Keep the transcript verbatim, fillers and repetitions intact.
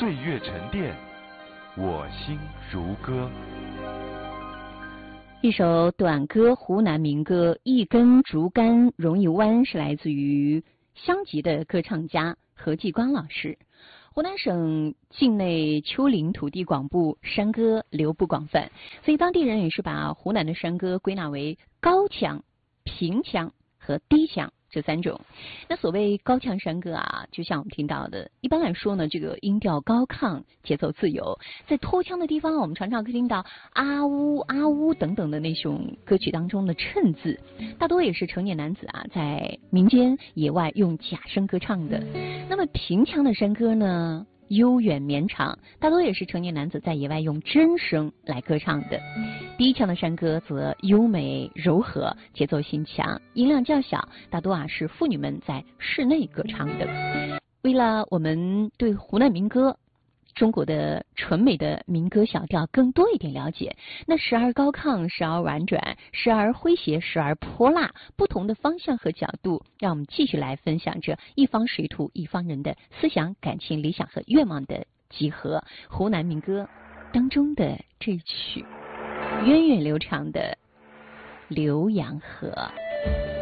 岁月沉淀，我心如歌。 一首短歌，湖南民歌《一根竹竿容易弯》是来自于湘籍的歌唱家何继光老师。湖南省境内丘陵土地广布，山歌流布广泛，所以当地人也是把湖南的山歌归纳为高腔、平腔和低腔这三种。那所谓高腔山歌啊，就像我们听到的，一般来说呢，这个音调高亢，节奏自由。在拖腔的地方，我们常常可以听到啊呜啊呜等等的那种歌曲当中的衬字，大多也是成年男子啊在民间野外用假声歌唱的。那么平腔的山歌呢，悠远绵长，大多也是成年男子在野外用真声来歌唱的。低腔的山歌则优美柔和，节奏性强，音量较小，大多啊是妇女们在室内歌唱的。为了我们对湖南民歌、中国的纯美的民歌小调更多一点了解，那时而高亢，时而婉转，时而诙谐，时而泼辣，不同的方向和角度，让我们继续来分享着一方水土一方人的思想、感情、理想和愿望的集合。湖南民歌当中的这一曲源远流长的浏阳河。